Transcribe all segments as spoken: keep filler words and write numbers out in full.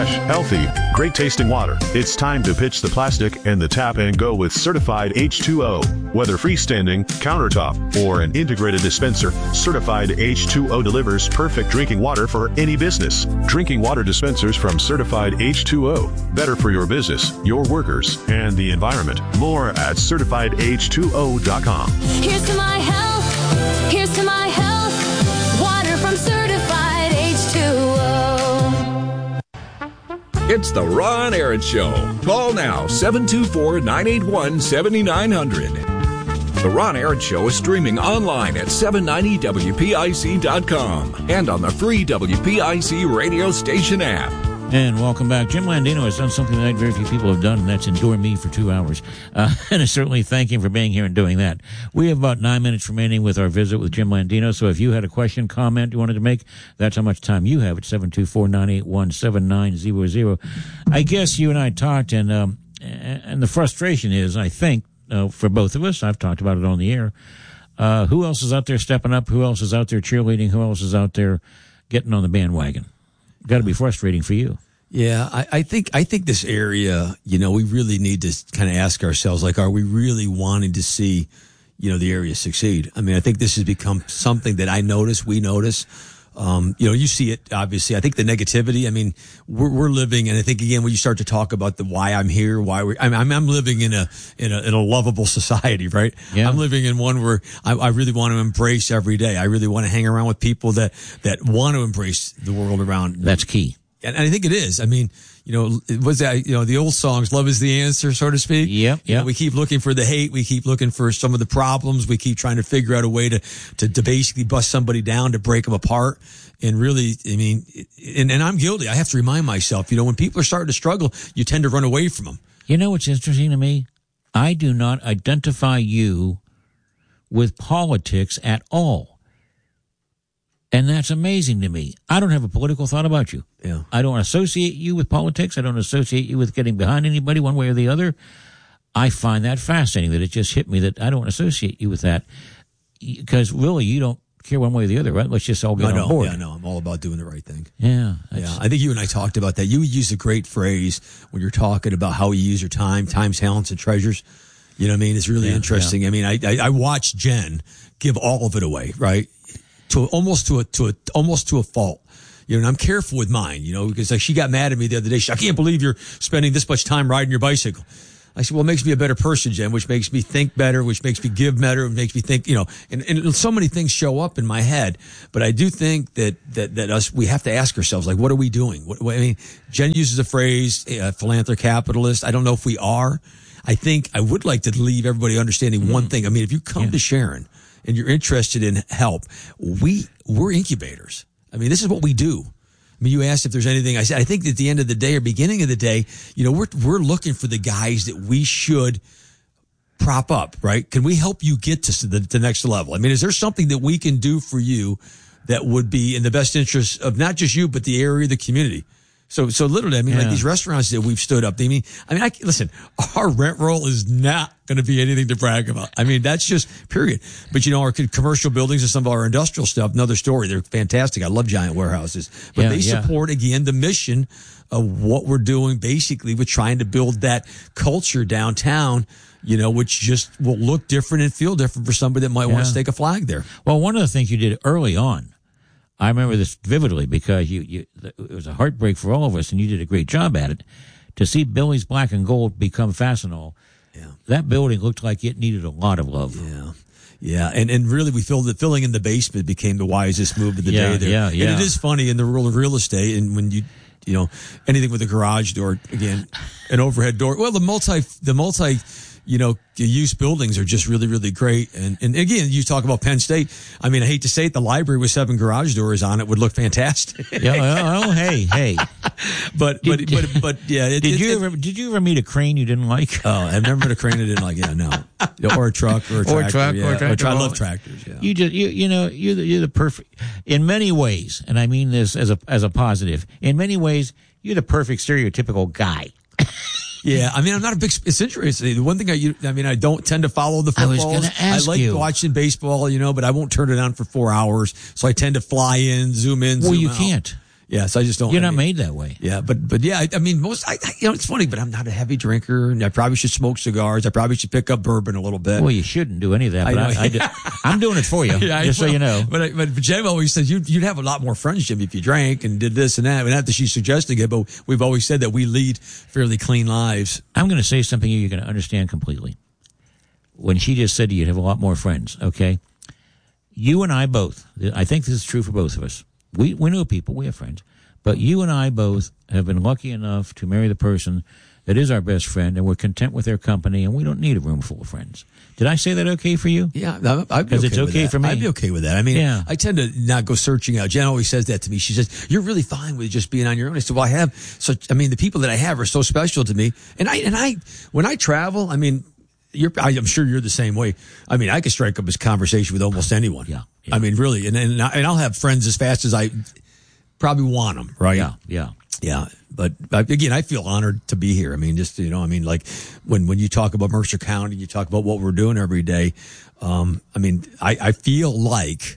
fresh, healthy, great-tasting water. It's time to pitch the plastic and the tap and go with certified H two O. Whether freestanding, countertop, or an integrated dispenser, certified H two O delivers perfect drinking water for any business. Drinking water dispensers from certified H two O. Better for your business, your workers, and the environment. More at certified H two O dot com. Here's to my health. Here's to my health. Water from certified H two O. It's the Ron Aaron Show. Call now, seven two four, nine eight one, seven nine zero zero. The Ron Aaron Show is streaming online at seven ninety W P I C dot com and on the free W P I C radio station app. And welcome back. Jim Landino has done something that very few people have done, and that's endure me for two hours. Uh, and I certainly thank him for being here and doing that. We have about nine minutes remaining with our visit with Jim Landino. So if you had a question, comment you wanted to make, that's how much time you have at seven two four, nine eight one, seven nine zero zero. I guess you and I talked, and um, and the frustration is, I think, uh, for both of us, I've talked about it on the air, uh, who else is out there stepping up? Who else is out there cheerleading? Who else is out there getting on the bandwagon? Got to be frustrating for you. Yeah, I, I think I think this area, you know, we really need to kind of ask ourselves, like, are we really wanting to see, you know, the area succeed? I mean, I think this has become something that I notice, we notice. Um, you know, you see it, obviously. I think the negativity, I mean, we're, we're living, and I think, again, when you start to talk about the why I'm here, why we, I mean, I'm, I'm living in a, in a, in a lovable society, right? Yeah. I'm living in one where I, I really want to embrace every day. I really want to hang around with people that, that want to embrace the world around. That's key. And I think it is. I mean, you know, was that, you know, the old songs, love is the answer, so to speak. Yep, you know, yep. we keep looking for the hate. We keep looking for some of the problems. We keep trying to figure out a way to, to, to basically bust somebody down, to break them apart. And really, I mean, and, and I'm guilty. I have to remind myself, you know, when people are starting to struggle, you tend to run away from them. You know what's interesting to me? I do not identify you with politics at all. And that's amazing to me. I don't have a political thought about you. Yeah. I don't associate you with politics. I don't associate you with getting behind anybody one way or the other. I find that fascinating that it just hit me that I don't associate you with that. Because really, you don't care one way or the other, right? Let's just all get I know, on board. Yeah, no, I'm all about doing the right thing. Yeah. Yeah, I think you and I talked about that. You use a great phrase when you're talking about how you use your time, time, talents, and treasures. You know what I mean? It's really yeah, interesting. Yeah. I mean, I, I, I watched Jen give all of it away, right? To almost to a to a almost to a fault, you know. And I'm careful with mine, you know, because like she got mad at me the other day. She, I can't believe you're spending this much time riding your bicycle. I said, well, it makes me a better person, Jen, which makes me think better, which makes me give better, which makes me think, you know, and, and so many things show up in my head. But I do think that that that us we have to ask ourselves, like, what are we doing? What, what I mean, Jen uses the phrase uh, philanthropist capitalist. I don't know if we are. I think I would like to leave everybody understanding mm-hmm. one thing. I mean, if you come yeah. to Sharon and you're interested in help, we, we're incubators. I mean, this is what we do. I mean, you asked if there's anything. I said, I think at the end of the day or beginning of the day, you know, we're, we're looking for the guys that we should prop up, right? Can we help you get to the, the next level? I mean, is there something that we can do for you that would be in the best interest of not just you, but the area, the community? So, so literally, I mean, yeah. like these restaurants that we've stood up, they mean, I mean, I, listen, our rent roll is not going to be anything to brag about. I mean, that's just period. But you know, our commercial buildings and some of our industrial stuff, another story. They're fantastic. I love giant warehouses, but yeah, they yeah. support again the mission of what we're doing. Basically, with trying to build that culture downtown, you know, which just will look different and feel different for somebody that might yeah. want to stake a flag there. Well, one of the things you did early on, I remember this vividly because you, you, it was a heartbreak for all of us, and you did a great job at it. To see Billy's Black and Gold become Fastenal, yeah. that building looked like it needed a lot of love. Yeah. Yeah, and, and really we filled it, filling in the basement became the wisest move of the yeah, day there. Yeah, yeah. And it is funny in the world of real estate, and when you, you know, anything with a garage door, again, an overhead door, well, the multi, the multi, you know, use buildings are just really, really great. And, and again, you talk about Penn State. I mean, I hate to say it, the library with seven garage doors on it would look fantastic. yeah. Oh, hey, hey. But, did, but, but, but, yeah. It, did it, you it, ever, did you ever meet a crane you didn't like? Oh, I remember the crane I didn't like. Yeah, no. Or a truck or a tractor. Or a truck yeah. or a tractor. Or tra- I love tractors. Yeah. You just, you, you know, you're the, you're the perfect, in many ways, and I mean this as a, as a positive, in many ways, you're the perfect stereotypical guy. Yeah, I mean, I'm not a big. It's interesting. The one thing I, you, I mean, I don't tend to follow the footballs. I was going to ask I like you. watching baseball, you know, but I won't turn it on for four hours. So I tend to fly in, zoom in, well, zoom you out. can't. Yeah, so I just don't. You're I not mean, made that way. Yeah, but but yeah, I, I mean, most. I, I, you know, it's funny, but I'm not a heavy drinker, and I probably should smoke cigars. I probably should pick up bourbon a little bit. Well, you shouldn't do any of that, but I I, know. I, do, I'm doing it for you, Yeah, just I, so you know. But I, but Jen always says you'd, you'd have a lot more friends, Jim, if you drank and did this and that. And not that she's suggesting it, but we've always said that we lead fairly clean lives. I'm going to say something you're going to understand completely. When she just said you'd have a lot more friends, okay? You and I both, I think this is true for both of us. We we know people, we have friends, but you and I both have been lucky enough to marry the person that is our best friend, and we're content with their company, and we don't need a room full of friends. Did I say that okay for you? Yeah, I'd be Because okay it's with okay that. for me. I'd be okay with that. I mean, Yeah. I tend to not go searching out. Jen always says that to me. She says, "You're really fine with just being on your own." I said, "Well, I have such. I mean, the people that I have are so special to me, and I and I when I travel, I mean." You're, I'm sure you're the same way. I mean, I could strike up this conversation with almost anyone. Yeah, yeah. I mean, really, and and, I, and I'll have friends as fast as I probably want them. Right? Yeah, yeah. Yeah, but uh, again, I feel honored to be here. I mean, just you know, I mean, like when when you talk about Mercer County, you talk about what we're doing every day. Um, I mean, I, I feel like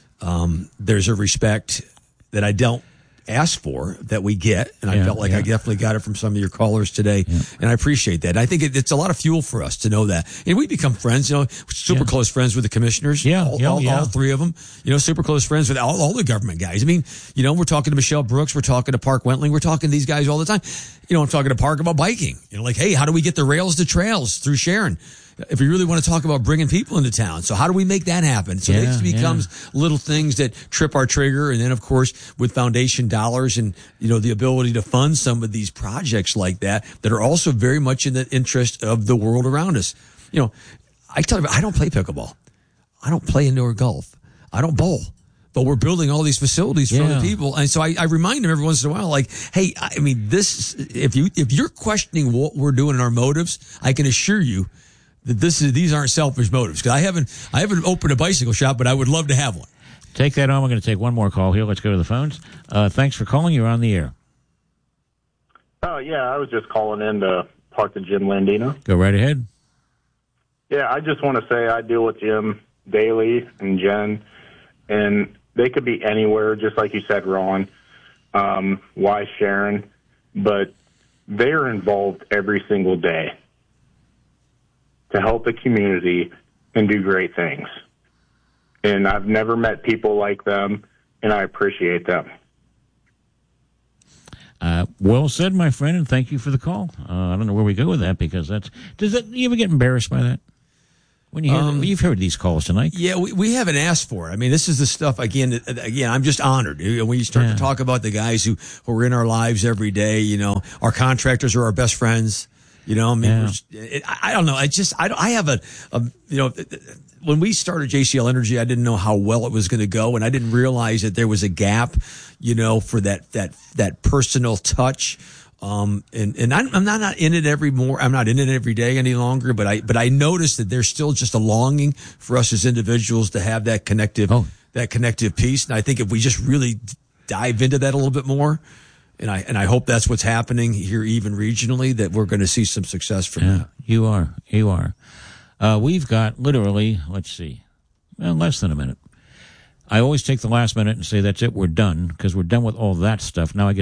um, there's a respect that I don't ask for that we get, and I Yeah, felt like yeah. I definitely got it from some of your callers today, and I appreciate that. And I think it, it's a lot of fuel for us to know that, and we become friends. You know, super Yeah. close friends with the commissioners. Yeah, all, yeah, all, yeah. all three of them. You know, super close friends with all, all the government guys. I mean, you know, we're talking to Michelle Brooks, we're talking to Park Wentling, we're talking to these guys all the time. You know, I'm talking to Park about biking. You know, like, hey, how do we get the rails to trails through Sharon? If we really want to talk about bringing people into town, so how do we make that happen? So Yeah, it becomes little things that trip our trigger, and then of course with foundation dollars and you know the ability to fund some of these projects like that that are also very much in the interest of the world around us. You know, I tell you, I don't play pickleball, I don't play indoor golf, I don't bowl. But we're building all these facilities for Yeah. other people, and so I, I remind them every once in a while, like, "Hey, I mean, this. If you if you're questioning what we're doing in our motives, I can assure you that this is these aren't selfish motives. Because I haven't I haven't opened a bicycle shop, but I would love to have one." Take that on. We're going to take one more call here. Let's go to the phones. Uh, thanks for calling. You're on the air. Oh, yeah, I was just calling in to talk to Jim Landino. Go right ahead. Yeah, I just want to say I deal with Jim daily and Jen, and they could be anywhere, just like you said, Ron. Um, why Sharon? But they're involved every single day to help the community and do great things. And I've never met people like them, and I appreciate them. Uh, well said, my friend, and thank you for the call. Uh, I don't know where we go with that because that's. Does that? You ever get embarrassed by that? When you hear, Um, you've heard these calls tonight. Yeah, we, we haven't asked for it. I mean, this is the stuff, again, that- again, I'm just honored. When you start Yeah. to talk about the guys who, who are in our lives every day, you know, our contractors are our best friends. You know, I mean, Yeah. we're- it, I I don't know. I just, I, don't- I have a, a, you know, when we started J C L Energy, I didn't know how well it was going to go, and I didn't realize that there was a gap, you know, for that, that, that personal touch. Um, and, and I'm, I'm not, not in it every more, I'm not in it every day any longer, but I, but I noticed that there's still just a longing for us as individuals to have that connective, Oh. that connective piece. And I think if we just really dive into that a little bit more, and I, and I hope that's what's happening here, even regionally, that we're going to see some success from Yeah, that. you are. You are. Uh, we've got literally, let's see, well, less than a minute. I always take the last minute and say, that's it, we're done, because we're done with all that stuff. Now I get